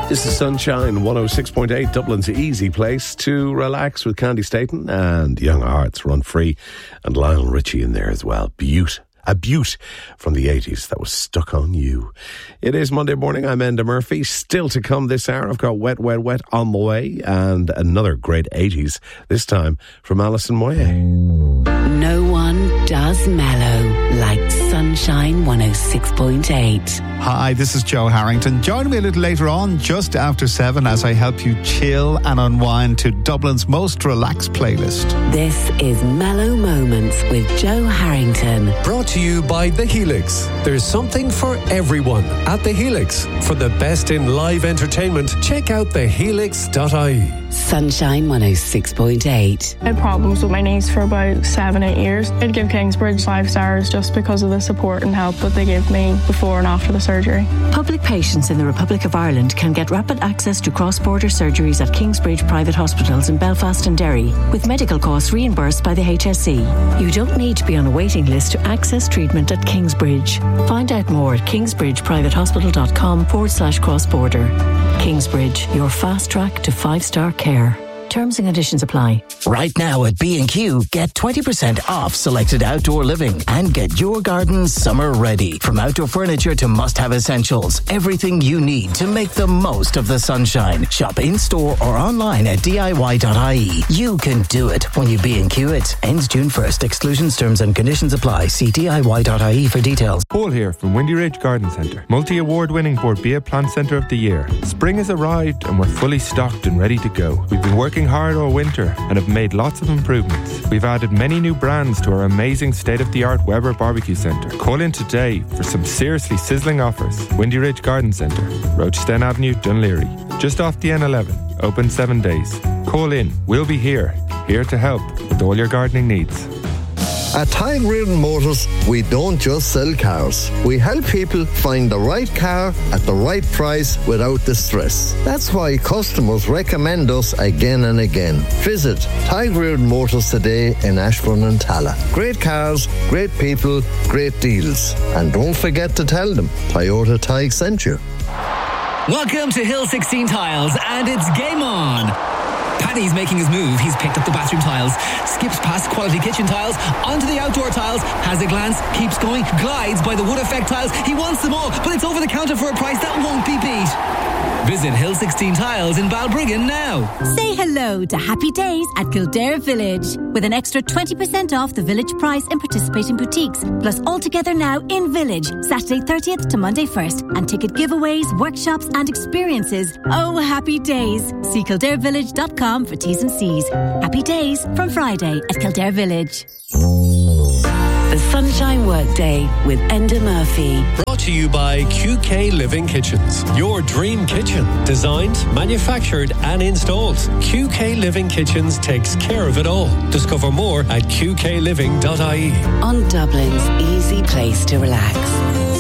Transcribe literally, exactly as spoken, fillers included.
This is Sunshine one oh six point eight, Dublin's easy place to relax with Candy Staten and Young Hearts Run Free and Lionel Richie in there as well. Beaut. A beaut from the eighties that was stuck on you. It is Monday morning. I'm Enda Murphy. Still to come this hour, I've got Wet, Wet, Wet on the way and another great eighties, this time from Alison Moyet. No one does mellow like Sunshine one oh six point eight. Hi, this is Joe Harrington. Join me a little later on, just after seven, as I help you chill and unwind to Dublin's most relaxed playlist. This is Mellow Moments with Joe Harrington. Brought to you by The Helix. There's something for everyone at The Helix. For the best in live entertainment, check out the helix dot I E. Sunshine one oh six point eight. I had problems with my knees for about seven, eight years. I'd give Kingsbridge five stars just because of the support and help that they gave me before and after the surgery. Public patients in the Republic of Ireland can get rapid access to cross-border surgeries at Kingsbridge private hospitals in Belfast and Derry, with medical costs reimbursed by the H S E. You don't need to be on a waiting list to access treatment at Kingsbridge. Find out more at kingsbridgeprivatehospital.com forward slash cross-border. Kingsbridge, your fast track to five-star care. Terms and conditions apply. Right now at B and Q, get twenty percent off selected outdoor living and get your garden summer ready. From outdoor furniture to must-have essentials, everything you need to make the most of the sunshine. Shop in-store or online at D I Y dot I E. You can do it when you B and Q it. Ends June first. Exclusions, terms and conditions apply. See D I Y dot I E for details. Paul here from Windy Ridge Garden Centre. Multi-award winning Borbia Plant Centre of the Year. Spring has arrived and we're fully stocked and ready to go. We've been working hard all winter and have made lots of improvements. We've added many new brands to our amazing state-of-the-art Weber Barbecue Centre. Call in today for some seriously sizzling offers. Windy Ridge Garden Centre, Rochester Avenue, Dunleary. Just off the N eleven. Open seven days. Call in. We'll be here. Here to help with all your gardening needs. At Tyrone Reardon Motors, we don't just sell cars. We help people find the right car at the right price without the stress. That's why customers recommend us again and again. Visit Tyrone Reardon Motors today in Ashbourne and Talla. Great cars, great people, great deals. And don't forget to tell them Toyota Tig sent you. Welcome to Hill sixteen Tiles, and it's game on. Paddy's making his move. He's picked up the bathroom tiles, skips past quality kitchen tiles, onto the outdoor tiles, has a glance, keeps going, glides by the wood effect tiles. He wants them all, but it's over the counter for a price that won't be beat. Visit Hill sixteen Tiles in Balbriggan now. Say hello to Happy Days at Kildare Village with an extra twenty percent off the village price in participating boutiques, plus all together now in Village, Saturday thirtieth to Monday first, and ticket giveaways, workshops and experiences. Oh, happy days. See kildare village dot com for T's and C's. Happy Days from Friday at Kildare Village. The Sunshine Workday with Enda Murphy. Brought to you by Q K Living Kitchens. Your dream kitchen. Designed, manufactured and installed. Q K Living Kitchens takes care of it all. Discover more at Q K living dot I E. On Dublin's easy place to relax.